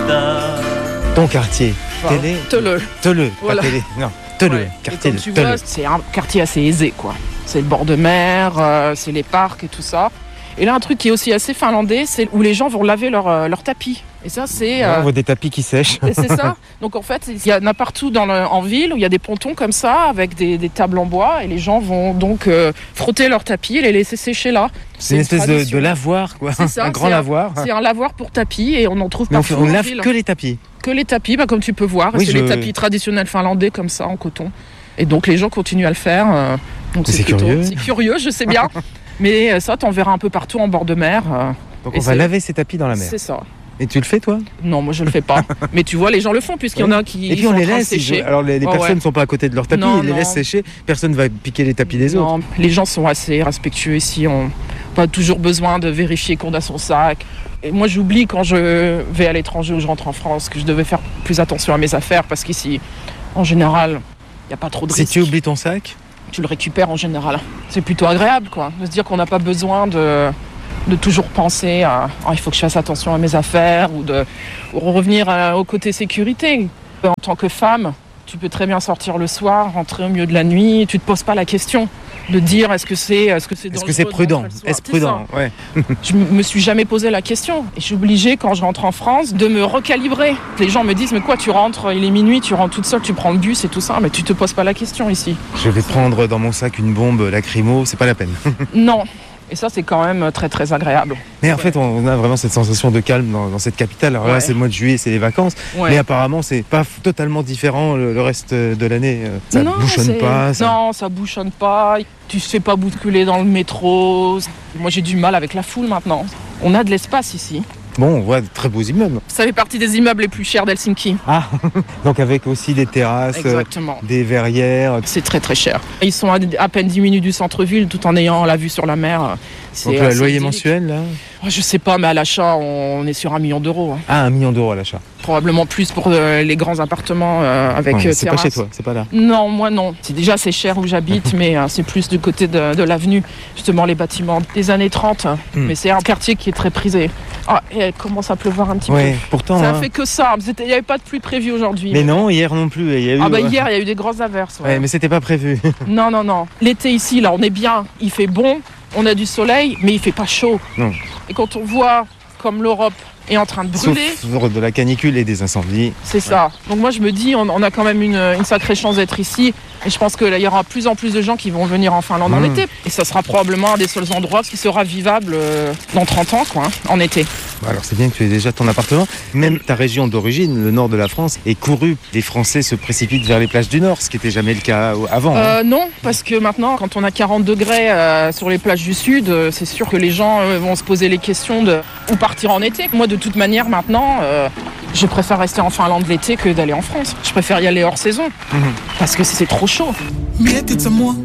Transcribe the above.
Ton quartier, Télé. Télé, Voilà. pas Télé. Non, Télé, Ouais. quartier Et de comme tu Télé. vois, c'est un quartier assez aisé, quoi. C'est le bord de mer, c'est les parcs et tout ça. Et là, un truc qui est aussi assez finlandais, c'est où les gens vont laver leur tapis. Et ça, c'est... On voit des tapis qui sèchent. et c'est ça. Donc en fait, il y en a partout en ville où il y a des pontons comme ça, avec des tables en bois, et les gens vont donc frotter leurs tapis et les laisser sécher là. C'est une espèce de lavoir, quoi. C'est ça, Un grand lavoir. C'est un lavoir pour tapis et on en trouve Mais partout on en lave ville. que les tapis. Que les tapis, comme tu peux voir. Oui, C'est les tapis traditionnels finlandais comme ça, en coton. Et donc les gens continuent à le faire. Donc C'est curieux. C'est curieux, je sais bien. Mais ça, t'en verras un peu partout en bord de mer. Donc Et on va c'est- laver ces tapis dans la mer. C'est ça. Et tu le fais, toi? Non, moi je le fais pas. Mais tu vois, les gens le font puisqu'il y en a qui Et puis sont on en les train de laisse. sécher. Alors les Ouais, personnes ouais. ne sont pas à côté de leur tapis, Non, ils les non. laissent sécher. Personne ne va piquer les tapis des autres. Non, les gens sont assez respectueux ici. On n'a pas toujours besoin de vérifier qu'on a son sac. Et moi, j'oublie quand je vais à l'étranger ou je rentre en France que je devais faire plus attention à mes affaires parce qu'ici, en général, il n'y a pas trop de Si risques. tu oublies ton sac, Tu le récupères en général. C'est plutôt agréable, quoi, de se dire qu'on n'a pas besoin de toujours penser à il faut que je fasse attention à mes affaires ou de revenir au côté sécurité. En tant que femme, tu peux très bien sortir le soir, rentrer au milieu de la nuit, tu te poses pas la question de dire est-ce que c'est prudent? Est-ce prudent? Ouais. Je me suis jamais posé la question et je suis obligée quand je rentre en France de me recalibrer. Les gens me disent mais quoi, tu rentres, il est minuit, tu rentres toute seule, tu prends le bus et tout ça, mais tu te poses pas la question ici. Je vais prendre dans mon sac une bombe lacrymo, c'est pas la peine. Non. Et ça, c'est quand même très très agréable. Mais en fait, on a vraiment cette sensation de calme dans cette capitale. Alors là, Ouais. c'est le mois de juillet, c'est les vacances. Ouais. Mais apparemment, c'est pas totalement différent le reste de l'année. Ça Non, bouchonne pas. Non, ça bouchonne pas. Tu te fais pas bousculer dans le métro. Moi, j'ai du mal avec la foule maintenant. On a de l'espace ici. Bon, on voit de très beaux immeubles. Ça fait partie des immeubles les plus chers d'Helsinki. Ah, donc avec aussi des terrasses, Exactement. des verrières. C'est très très cher. Ils sont à peine 10 minutes du centre-ville tout en ayant la vue sur la mer. Donc le loyer mensuel, là? Oh, je sais pas, mais à l'achat, on est sur 1 million d'euros. Hein. Ah, 1 million d'euros à l'achat. Probablement plus pour les grands appartements avec Ouais, c'est pas terrasse. chez toi, c'est pas là. Non, moi non. C'est cher où j'habite, mais c'est plus du côté de l'avenue, justement les bâtiments des années 30. Mais c'est un quartier qui est très prisé. Ah, et elle commence à pleuvoir un petit Ouais, peu. pourtant. Ça hein. a fait que ça. Il n'y avait pas de pluie prévue aujourd'hui. Mais non, hier non plus. Il y a eu, Ah bah hier, il y a eu des grosses averses. Ouais. Ouais, mais c'était pas prévu. Non. L'été ici, là, on est bien. Il fait bon, on a du soleil, mais il fait pas chaud. Non. Et quand on voit comme l'Europe est en train de brûler, Sauf de la canicule et des incendies. c'est ça. Donc moi je me dis, on a quand même une sacrée chance d'être ici. Et je pense qu'il y aura de plus en plus de gens qui vont venir en Finlande en été. Et ça sera probablement un des seuls endroits qui sera vivable dans 30 ans, quoi, hein, en été. Alors c'est bien que tu aies déjà ton appartement. Même ta région d'origine, le nord de la France, est courue. Les Français se précipitent vers les plages du nord, ce qui n'était jamais le cas avant. hein. Non, parce que maintenant, quand on a 40 degrés sur les plages du sud, c'est sûr que les gens vont se poser les questions de où partir en été. Moi, de toute manière, maintenant, je préfère rester en Finlande l'été que d'aller en France. Je préfère y aller hors saison, parce que c'est trop chaud. Mietit sä mua?